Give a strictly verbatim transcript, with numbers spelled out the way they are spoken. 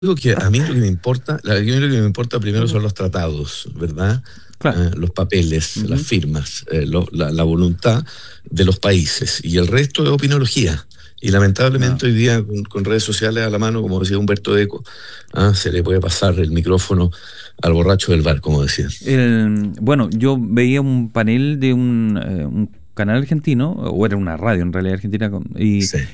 Lo que a mí lo que me importa, a mí lo que me importa primero son los tratados, ¿verdad? Claro. Eh, los papeles, las Ujú. firmas, eh, lo- la, la voluntad de los países. Y el resto es opinología. Y No. lamentablemente hoy día, con, con redes sociales a la mano, como decía Humberto Eco, ah, se le puede pasar el micrófono al borracho del bar, como decía. El- bueno, yo veía un panel de un, eh, un canal argentino, o era una radio en realidad argentina, con- y Sí.